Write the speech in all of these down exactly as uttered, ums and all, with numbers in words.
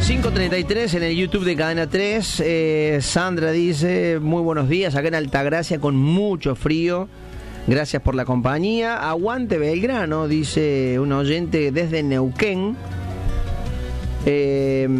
cinco treinta y tres en el YouTube de Cadena tres. eh, Sandra dice, muy buenos días, acá en Altagracia con mucho frío. Gracias por la compañía. Aguante Belgrano, dice un oyente desde Neuquén. Eh,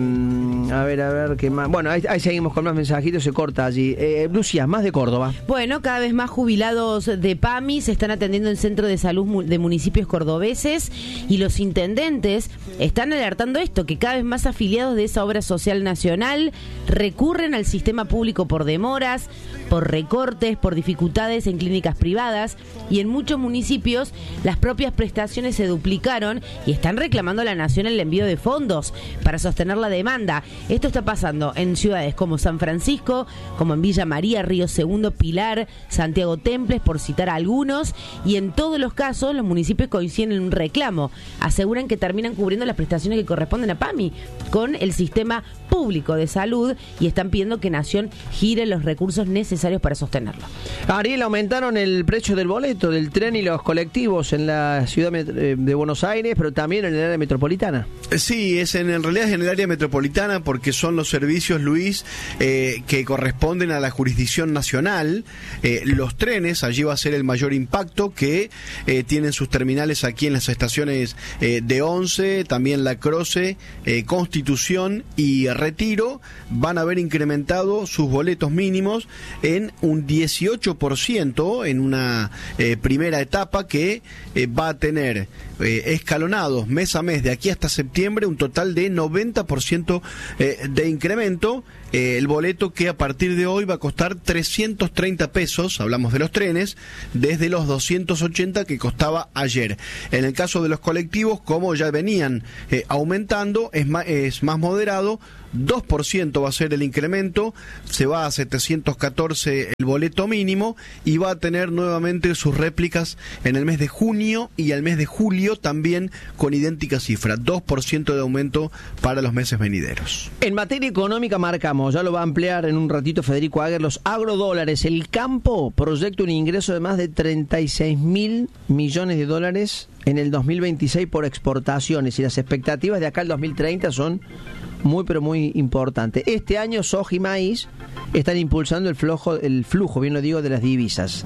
a ver, a ver, ¿qué más? Bueno, ahí, ahí seguimos con más mensajitos, se corta allí. Eh, Lucía, más de Córdoba. Bueno, cada vez más jubilados de PAMI se están atendiendo en centro de salud de municipios cordobeses y los intendentes están alertando esto, que cada vez más afiliados de esa obra social nacional recurren al sistema público por demoras, por recortes, por dificultades en clínicas privadas, y en muchos municipios las propias prestaciones se duplicaron y están reclamando a la Nación el envío de fondos para sostener la demanda. Esto está pasando en ciudades como San Francisco, como en Villa María, Río Segundo, Pilar, Santiago Temples, por citar algunos, y en todos los casos los municipios coinciden en un reclamo. Aseguran que terminan cubriendo las prestaciones que corresponden a PAMI con el sistema público de salud y están pidiendo que Nación gire los recursos necesarios para sostenerlo. Ariel, aumentaron el precio del boleto del tren y los colectivos en la ciudad de Buenos Aires, pero también en el área metropolitana. Sí, es en, en realidad es en el área metropolitana porque son los servicios, Luis, eh, que corresponden a la jurisdicción nacional. Eh, los trenes, allí va a ser el mayor impacto, que eh, tienen sus terminales aquí en las estaciones eh, de Once, también La Croce, eh, Constitución y Retiro, van a haber incrementado sus boletos mínimos en un dieciocho por ciento en una eh, primera etapa que eh, va a tener eh, escalonados mes a mes de aquí hasta septiembre un total de noventa por ciento eh, de incremento. Eh, el boleto que a partir de hoy va a costar trescientos treinta pesos, hablamos de los trenes, desde los doscientos ochenta que costaba ayer. En el caso de los colectivos, como ya venían eh, aumentando, es más, es más moderado, dos por ciento va a ser el incremento, se va a setecientos catorce el boleto mínimo y va a tener nuevamente sus réplicas en el mes de junio y el mes de julio también con idéntica cifra, dos por ciento de aumento para los meses venideros. En materia económica marcamos, ya lo va a ampliar en un ratito Federico Aguer, los agrodólares. El campo proyecta un ingreso de más de treinta y seis mil millones de dólares en el dos mil veintiséis por exportaciones y las expectativas de acá al dos mil treinta son muy pero muy importantes. Este año soja y maíz están impulsando el flujo, el flujo, bien lo digo, de las divisas.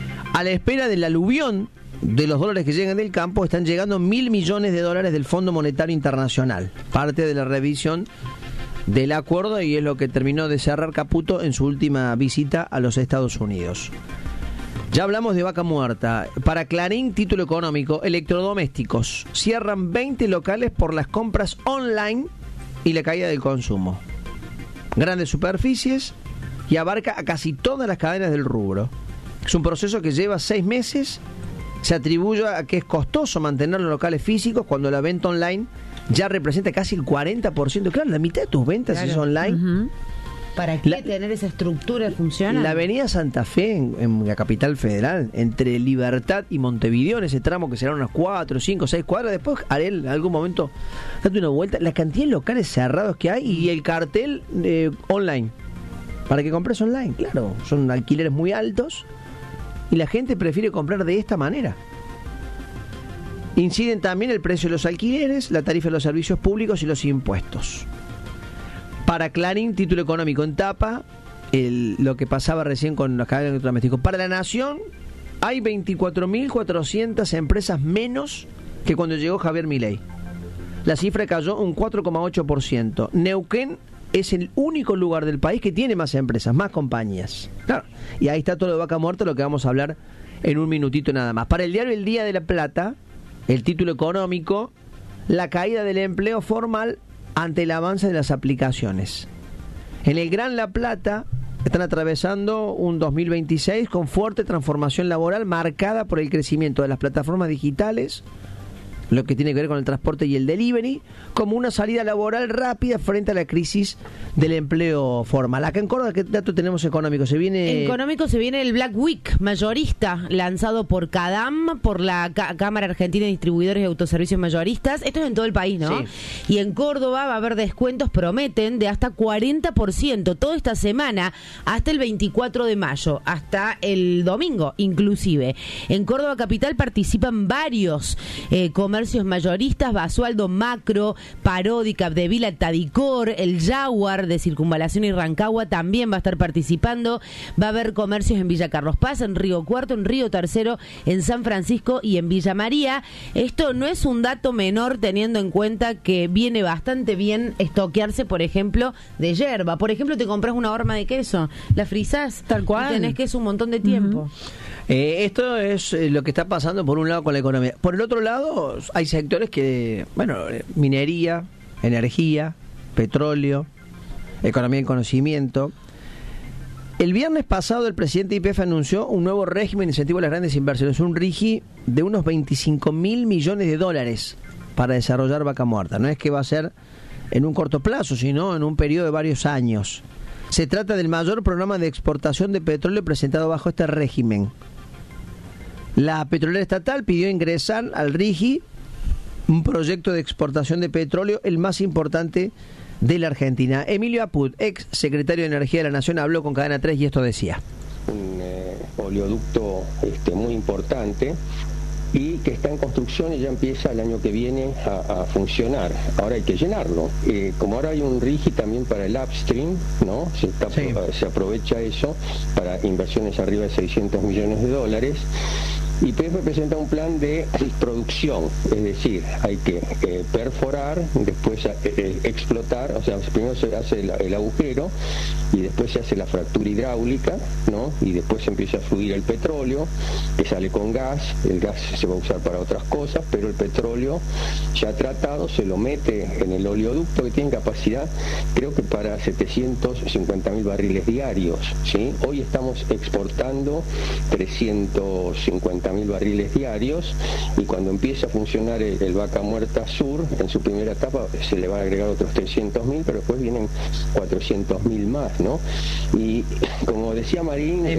A la espera del aluvión de los dólares que llegan del campo, están llegando mil millones de dólares del Fondo Monetario Internacional, parte de la revisión del acuerdo, y es lo que terminó de cerrar Caputo en su última visita a los Estados Unidos. Ya hablamos de vaca muerta. Para Clarín, título económico, electrodomésticos. Cierran veinte locales por las compras online y la caída del consumo. Grandes superficies y abarca a casi todas las cadenas del rubro. Es un proceso que lleva seis meses. Se atribuye a que es costoso mantener los locales físicos cuando la venta online ya representa casi el cuarenta por ciento. Claro, la mitad de tus ventas claro. es online. Uh-huh. ¿Para qué la, tener esa estructura funcional? La avenida Santa Fe, en, en la capital federal, entre Libertad y Montevideo, en ese tramo que serán unas cuatro, cinco, seis cuadras. Después, Ariel, en algún momento, date una vuelta. La cantidad de locales cerrados que hay y el cartel eh, online. Para que compres online, claro. Son alquileres muy altos y la gente prefiere comprar de esta manera. Inciden también el precio de los alquileres, la tarifa de los servicios públicos y los impuestos. Para Clarín, título económico en tapa, el, lo que pasaba recién con los cadenas de electrodomésticos. Para La Nación, hay veinticuatro mil cuatrocientas empresas menos que cuando llegó Javier Milei. La cifra cayó un cuatro coma ocho por ciento. Neuquén es el único lugar del país que tiene más empresas, más compañías. Claro. Y ahí está todo de vaca muerta, lo que vamos a hablar en un minutito nada más. Para el diario El Día de la Plata, el título económico, la caída del empleo formal ante el avance de las aplicaciones. En el Gran La Plata están atravesando un dos mil veintiséis con fuerte transformación laboral marcada por el crecimiento de las plataformas digitales, lo que tiene que ver con el transporte y el delivery, como una salida laboral rápida frente a la crisis del empleo formal. Acá en Córdoba, ¿qué dato tenemos económico? Se viene... Económico se viene el Black Week mayorista, lanzado por CADAM, por la C- Cámara Argentina de Distribuidores de Autoservicios Mayoristas. Esto es en todo el país, ¿no? Sí. Y en Córdoba va a haber descuentos, prometen, de hasta cuarenta por ciento toda esta semana, hasta el veinticuatro de mayo, hasta el domingo, inclusive. En Córdoba Capital participan varios eh, comercios mayoristas: Basualdo, Macro, Parodi, Capdevila, Tadicor, el Jaguar de Circunvalación y Rancagua también va a estar participando. Va a haber comercios en Villa Carlos Paz, en Río Cuarto, en Río Tercero, en San Francisco y en Villa María. Esto no es un dato menor, teniendo en cuenta que viene bastante bien estoquearse, por ejemplo, de yerba. Por ejemplo, te compras una horma de queso, la frizás, Tal cual. y tenés queso un montón de tiempo. Uh-huh. Eh, esto es eh, lo que está pasando por un lado con la economía. Por el otro lado, hay sectores que, bueno, eh, minería, energía, petróleo, economía y conocimiento. El viernes pasado el presidente de Y P F anunció un nuevo régimen de incentivo a las grandes inversiones, un RIGI de unos veinticinco mil millones de dólares para desarrollar Vaca Muerta. No es que va a ser en un corto plazo, sino en un periodo de varios años. Se trata del mayor programa de exportación de petróleo presentado bajo este régimen. La petrolera estatal pidió ingresar al RIGI, un proyecto de exportación de petróleo, el más importante de la Argentina. Emilio Apud, ex secretario de Energía de la Nación, habló con Cadena tres y esto decía. Un eh, oleoducto este, muy importante y que está en construcción y ya empieza el año que viene a, a funcionar. Ahora hay que llenarlo. Eh, como ahora hay un RIGI también para el upstream, ¿no? Se, está, Sí. se aprovecha eso para inversiones arriba de seiscientos millones de dólares. Y P F presenta un plan de producción, es decir, hay que eh, perforar, después eh, eh, explotar, o sea, primero se hace el, el agujero y después se hace la fractura hidráulica, ¿no? Y después empieza a fluir el petróleo, que sale con gas, el gas se va a usar para otras cosas, pero el petróleo ya tratado se lo mete en el oleoducto, que tiene capacidad, creo que para setecientos cincuenta mil barriles diarios, ¿sí? Hoy estamos exportando trescientos cincuenta mil barriles diarios y cuando empiece a funcionar el, el Vaca Muerta Sur, en su primera etapa se le va a agregar otros trescientos mil, pero después vienen cuatrocientos mil más, ¿no? Y como decía Marín...